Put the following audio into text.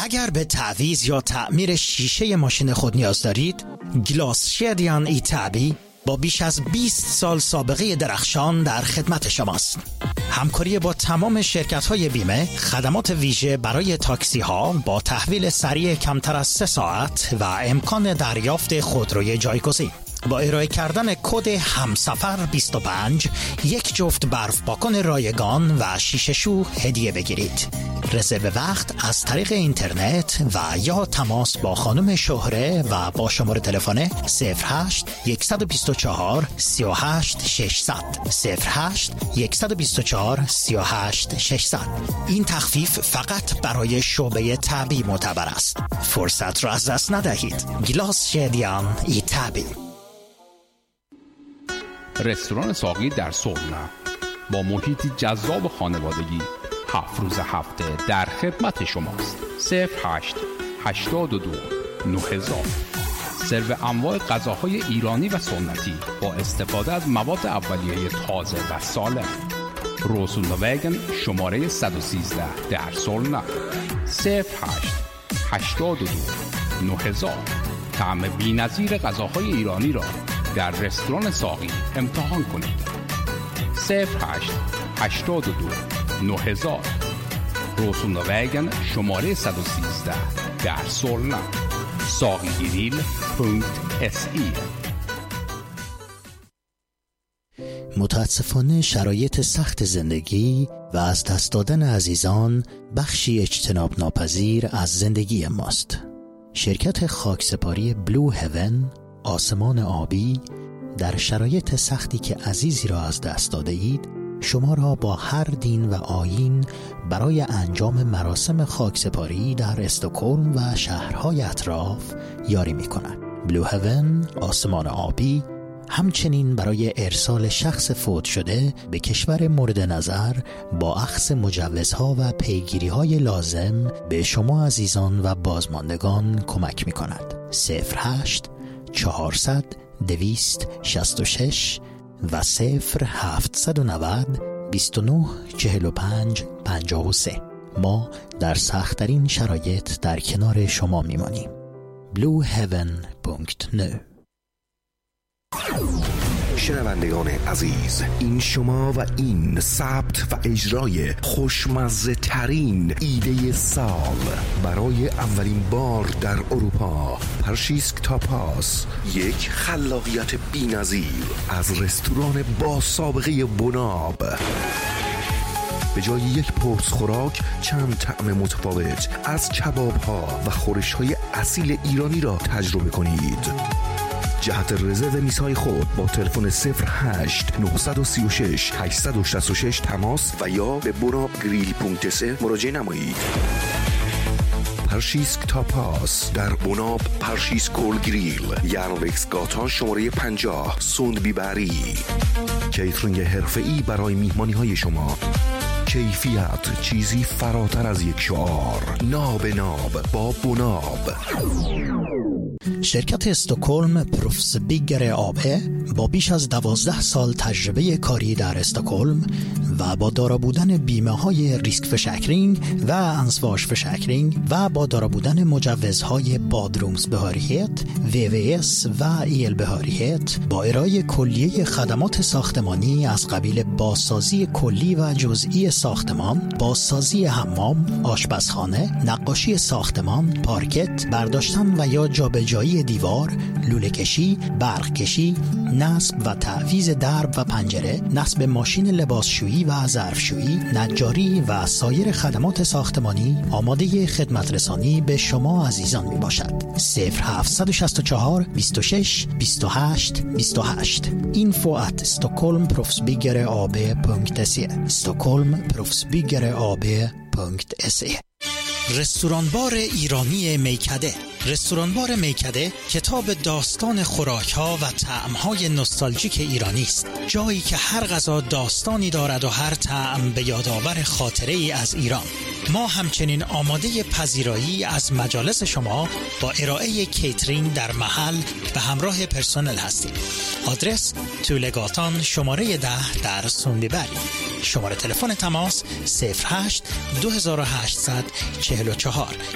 اگر به تعویض یا تعمیر شیشه ماشین خود نیاز دارید، گلاسشدیان ایتابی با بیش از 20 سال سابقه درخشان در خدمت شماست. همکاری با تمام شرکت‌های بیمه، خدمات ویژه برای تاکسی‌ها با تحویل سریع کمتر از 3 ساعت و امکان دریافت خودروی جایگزین. با ارائه کردن کد همسفر 25 یک جفت برف پاکن رایگان و شیشه شو هدیه بگیرید. رزرو وقت از طریق اینترنت و یا تماس با خانم شهره و با شماره تلفن 08 124 38 600 08 124 38 600. این تخفیف فقط برای شعبه تعبی معتبر است. فرصت را از دست ندهید. گلاسشدیان ایتابی. رستوران ساقی در سولنا با محیطی جذاب خانوادگی 7 روز هفته در خدمت شماست. 08 82 9000. سرو انواع غذاهای ایرانی و سنتی با استفاده از مواد اولیه تازه و سالم. روسوندووگن شماره 113 در سولنا. 08 82 9000. طعم بی‌نظیر غذاهای ایرانی را در رستوران ساقی امتحان کنید. 08 82 9000. روسوندووگن شماره 113 در سولنا. sagigril.se. متاسفانه شرایط سخت زندگی و از دست دادن عزیزان بخشی اجتناب ناپذیر از زندگی ماست. شرکت خاکسپاری بلو هیون، آسمان آبی، در شرایط سختی که عزیزی را از دست داده اید، شما را با هر دین و آیین برای انجام مراسم خاکسپاری در استکهلم و شهرهای اطراف یاری می کند. بلو هیون، آسمان آبی، همچنین برای ارسال شخص فوت شده به کشور مورد نظر با اخذ مجوزها و پیگیری‌های لازم به شما عزیزان و بازماندگان کمک می کند. 08 400 266 و 0790 29 45 53. ما در سخت‌ترین شرایط در کنار شما میمانیم. blueheaven.no. شنوندگان عزیز، این شما و این ثبت و اجرای خوشمزه ترین ایده سال برای اولین بار در اروپا. پرشیسک تاپاس، یک خلاقیت بی‌نظیر از رستوران با سابقه بناب. به جای یک پرس خوراک چند طعم متفاوت از کباب‌ها و خورش‌های اصیل ایرانی را تجربه کنید. جهت رزرو میزهای خود با تلفن 08 936 866 تماس و یا به bonabgrill.se مراجعه نمایید. پرشیسک تاپاس در بناب پرشیسکول گریل، یانوکس گاتان شماره 50 سوندبی بری. کیترینگ حرفه‌ای برای میهمانی‌های شما. کیفیت چیزی فراتر از یک شعار. ناب ناب با بناب. شرکت استکهلم پروفسبیگر آبه با بیش از 12 سال تجربه کاری در استکهلم و با دارا بودن بیمه های ریسک فشکرینگ و انسواش فشکرینگ و با دارا بودن مجوزهای بادرومز بهاریت، VVS و ایل بهاریت، با ارائه کلیه خدمات ساختمانی از قبیل بازسازی کلی و جزئی ساختمان، بازسازی حمام، آشپزخانه، نقاشی ساختمان، پارکت، برداشتن و یا جابجایی دیوار، لوله کشی، برق کشی، نصب و تعویض درب و پنجره، نصب ماشین لباسشویی و ظرفشویی، نجاری و سایر خدمات ساختمانی آماده خدمت رسانی به شما عزیزان می باشد. 0764 26 28 28. info@stockholmproffsbyggeraab.se stockholmproffsbyggeraab.se. رستورانبار ایرانی میکده. رستورانبار میکده کتاب داستان خوراک‌ها و طعم‌های نوستالژیک ایرانی است. جایی که هر غذا داستانی دارد و هر طعم به یادآور خاطره‌ای از ایران. ما همچنین آماده پذیرایی از مجالس شما با ارائه کیترینگ در محل به همراه پرسنل هستیم. آدرس تولگاتان شماره 10 در سوندیبری. شماره تلفن تماس 08 2844